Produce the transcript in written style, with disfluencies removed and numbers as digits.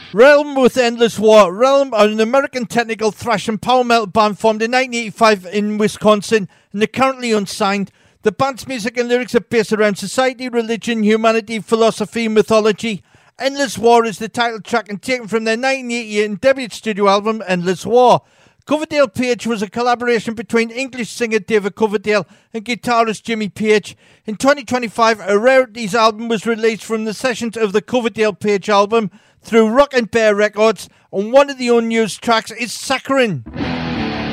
Realm with Endless War. Realm are an American technical thrash and power metal band formed in 1985 in Wisconsin, and they're currently unsigned. The band's music and lyrics are based around society, religion, humanity, philosophy, mythology. Endless War is the title track and taken from their 1988 debut studio album, Endless War. Coverdale Page was a collaboration between English singer David Coverdale and guitarist Jimmy Page. In 2025, a Rarities album was released from the sessions of the Coverdale Page album through Rock and Bear Records, and one of the unused tracks is Saccharine.